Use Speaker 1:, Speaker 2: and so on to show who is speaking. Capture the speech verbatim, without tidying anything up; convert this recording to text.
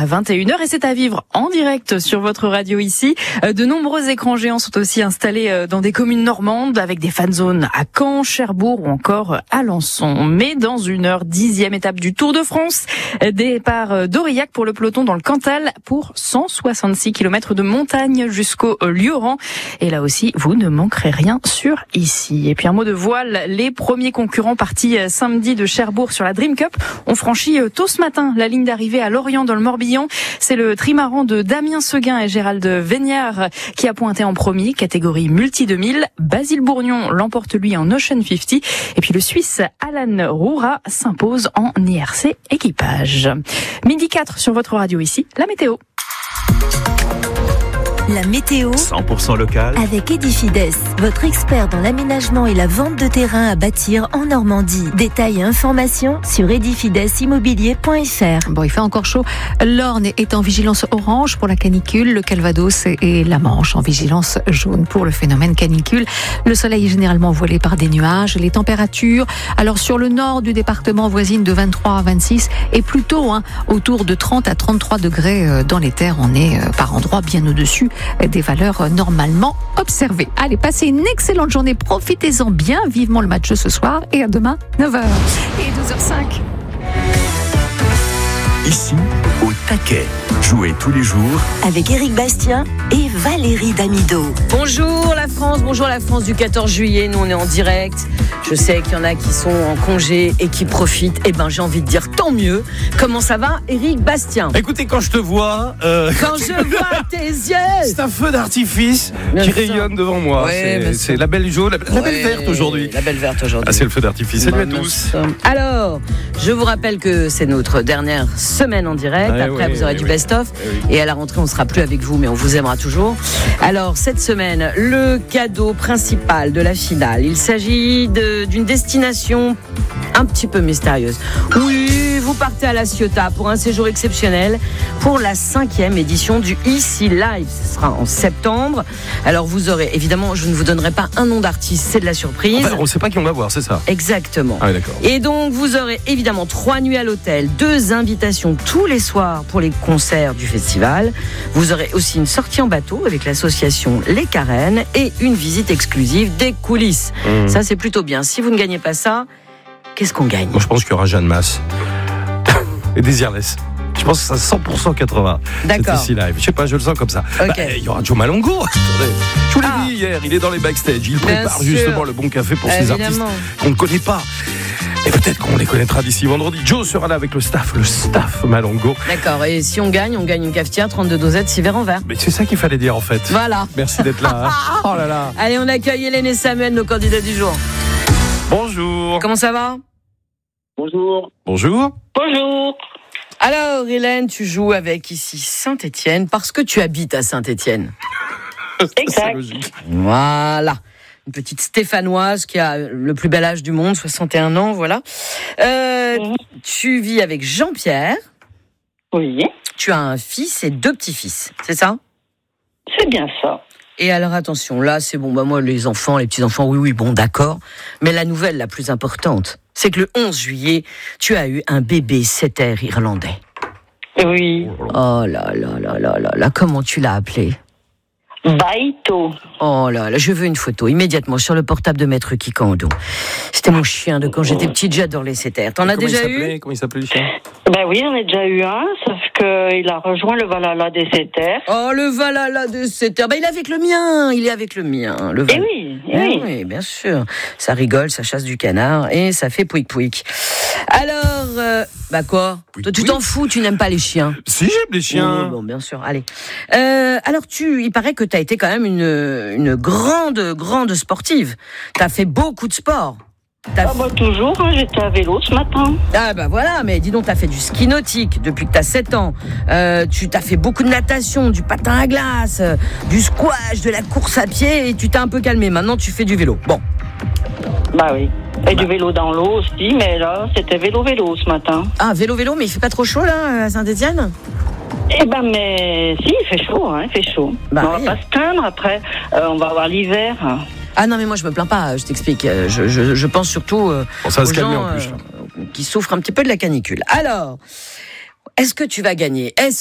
Speaker 1: à vingt et une heures et c'est à vivre en direct sur votre radio ici. De nombreux écrans géants sont aussi installés dans des communes normandes avec des fan zones à Caen, Cherbourg ou encore Alençon. Mais dans une heure, dixième étape du Tour de France, départ d'Aurillac pour le peloton dans le Cantal pour cent soixante-six kilomètres de montagne jusqu'au Lioran. Et là aussi, vous ne manquerez rien sur ici. Et puis un mot de voile, les premiers concurrents partis samedi de Cherbourg sur la Dream Cup ont franchi tôt ce matin la ligne d'arrivée à Lorient dans le Morbihan. C'est le trimaran de Damien Seguin et Gérald Végnard qui a pointé en premier, catégorie multi deux mille. Basile Bourgnon l'emporte lui en Ocean cinquante. Et puis le Suisse Alan Roura s'impose en I R C équipage. Midi quatre sur votre radio ici, la météo.
Speaker 2: La météo
Speaker 3: cent pour cent local
Speaker 2: avec Edifides, votre expert dans l'aménagement et la vente de terrain à bâtir en Normandie. Détails et informations sur edifides immobilier point f r.
Speaker 4: Bon, il fait encore chaud. L'Orne est en vigilance orange pour la canicule, le Calvados et la Manche en vigilance jaune pour le phénomène canicule. Le soleil est généralement voilé par des nuages. Les températures, alors sur le nord du département, voisine de vingt-trois à vingt-six et plutôt hein, autour de trente à trente-trois degrés dans les terres. On est par endroits bien au-dessus des valeurs normalement observées. Allez, passez une excellente journée, profitez-en bien, vivement le match ce soir et à demain neuf heures et douze heures cinq.
Speaker 3: Ici, au taquet. Jouez tous les jours
Speaker 2: avec Éric Bastien et Valérie Damido.
Speaker 5: Bonjour la France, bonjour la France du quatorze juillet. Nous on est en direct. Je sais qu'il y en a qui sont en congé et qui profitent. Eh ben j'ai envie de dire tant mieux. Comment ça va, Éric Bastien?
Speaker 6: Écoutez, quand je te vois, euh...
Speaker 5: quand je vois tes yeux,
Speaker 6: c'est un feu d'artifice
Speaker 5: bien
Speaker 6: qui
Speaker 5: sûr.
Speaker 6: rayonne devant moi.
Speaker 5: Ouais,
Speaker 6: c'est, c'est la belle jaune, la, la
Speaker 5: ouais,
Speaker 6: belle verte aujourd'hui.
Speaker 5: La belle verte aujourd'hui.
Speaker 6: Ah, c'est le feu d'artifice. Salut à tous.
Speaker 5: Alors, je vous rappelle que c'est notre dernière semaine en direct.
Speaker 6: Ah,
Speaker 5: Après,
Speaker 6: oui,
Speaker 5: vous aurez
Speaker 6: oui,
Speaker 5: du
Speaker 6: oui.
Speaker 5: best-of.
Speaker 6: Oui.
Speaker 5: Et à la rentrée, on ne sera plus avec vous, mais on vous aimera toujours. Alors, cette semaine, le cadeau principal de la finale, il s'agit de, d'une destination un petit peu mystérieuse. Oui, vous partez à La Ciotat pour un séjour exceptionnel pour la cinquième édition du Ici Live. Ce sera en septembre. Alors, vous aurez, évidemment, je ne vous donnerai pas un nom d'artiste, c'est de la surprise.
Speaker 6: Enfin, on ne sait pas qui on va voir, c'est ça?
Speaker 5: Exactement.
Speaker 6: Ah, d'accord.
Speaker 5: Et donc, vous aurez évidemment trois nuits à l'hôtel, deux invitations tous les soirs pour les concerts du festival. Vous aurez aussi une sortie en bateau avec l'association Les Carènes et une visite exclusive des coulisses. Mmh. Ça, c'est plutôt bien. Si vous ne gagnez pas ça, qu'est-ce qu'on gagne?
Speaker 6: Moi, je pense qu'il y aura Jeanne Masse et Désirless. Je pense que c'est à cent pour cent quatre-vingts.
Speaker 5: D'accord.
Speaker 6: C'est ici live. Je sais pas, je le sens comme ça.
Speaker 5: Okay.
Speaker 6: Bah, il y aura Joe Malongo. Attendez. Je vous l'ai
Speaker 5: Ah.
Speaker 6: dit hier, il est dans les backstage. Il
Speaker 5: Bien
Speaker 6: prépare
Speaker 5: sûr.
Speaker 6: justement le bon café pour ces artistes
Speaker 5: Évidemment.
Speaker 6: qu'on ne connaît pas. Et peut-être qu'on les connaîtra d'ici vendredi. Joe sera là avec le staff, le staff Malongo.
Speaker 5: D'accord. Et si on gagne, on gagne une cafetière, trente-deux dosettes, six verres en verre.
Speaker 6: Mais c'est ça qu'il fallait dire en fait.
Speaker 5: Voilà.
Speaker 6: Merci d'être là. Hein. Oh là là.
Speaker 5: Allez, on accueille Hélène et Samuel, nos candidats du jour.
Speaker 6: Bonjour.
Speaker 5: Comment ça va?
Speaker 7: Bonjour.
Speaker 6: Bonjour.
Speaker 7: Bonjour.
Speaker 5: Alors, Hélène, tu joues avec ici Saint-Étienne parce que tu habites à Saint-Étienne.
Speaker 7: Exact.
Speaker 6: C'est logique.
Speaker 5: Voilà. Une petite Stéphanoise qui a le plus bel âge du monde, soixante et un ans, voilà. Euh,
Speaker 7: Mmh.
Speaker 5: Tu vis avec Jean-Pierre.
Speaker 7: Oui,
Speaker 5: Tu as un fils et deux petits-fils, c'est ça?
Speaker 7: c'est bien ça.
Speaker 5: Et alors attention, là c'est bon, bah moi les enfants, les petits-enfants, oui, oui, bon d'accord. Mais la nouvelle la plus importante, c'est que le onze juillet, tu as eu un bébé setter irlandais.
Speaker 7: Oui.
Speaker 5: Oh là là là là là là, comment tu l'as appelé?
Speaker 7: Baito.
Speaker 5: Oh là là, je veux une photo immédiatement sur le portable de Maître Kikando. C'était mon chien de quand j'étais petite, j'adore les setters. T'en as
Speaker 6: Comment
Speaker 5: déjà
Speaker 6: il s'appelait
Speaker 5: eu?
Speaker 6: Comment il s'appelait le chien?
Speaker 7: Ben oui, j'en ai déjà eu un, sauf qu'il a rejoint le Valhalla des setters.
Speaker 5: Oh le Valhalla de setter, bah il est avec le mien, il est avec le mien. Le
Speaker 7: Eh
Speaker 5: Val-
Speaker 7: oui, eh
Speaker 5: Eh
Speaker 7: oui.
Speaker 5: oui, bien sûr. Ça rigole, ça chasse du canard et ça fait pouic pouic. Alors, euh, bah quoi?
Speaker 6: Pouic
Speaker 5: Toi, tu
Speaker 6: pouic.
Speaker 5: t'en fous, tu n'aimes pas les chiens?
Speaker 6: Si, j'aime les chiens.
Speaker 5: Oui, bon, bien sûr. Allez. Euh, alors, tu, il paraît que tu as été quand même une, une grande, grande sportive. Tu as fait beaucoup de sport. T'as...
Speaker 7: Ah bah toujours, hein, j'étais à vélo ce matin.
Speaker 5: Ah bah voilà, mais dis donc, t'as fait du ski nautique depuis que t'as sept ans. Euh, tu t'as fait beaucoup de natation, du patin à glace, euh, du squash, de la course à pied, et tu t'es un peu calmé. Maintenant, tu fais du vélo. Bon.
Speaker 7: Bah oui. Et du vélo dans l'eau aussi, mais là, c'était vélo-vélo ce matin.
Speaker 5: Ah, vélo-vélo, mais il fait pas trop chaud, là, à Saint-Étienne?
Speaker 7: Eh ben, mais si, il fait chaud, hein, il fait chaud.
Speaker 5: Bah
Speaker 7: Mais on
Speaker 5: oui.
Speaker 7: va pas se plaindre après, euh, on va avoir l'hiver.
Speaker 5: Ah non, mais moi, je me plains pas, je t'explique. Je, je, je pense surtout euh,
Speaker 6: Bon, ça va
Speaker 5: aux
Speaker 6: se calmer
Speaker 5: gens
Speaker 6: en plus.
Speaker 5: euh, qui souffrent un petit peu de la canicule. Alors, est-ce que tu vas gagner? Est-ce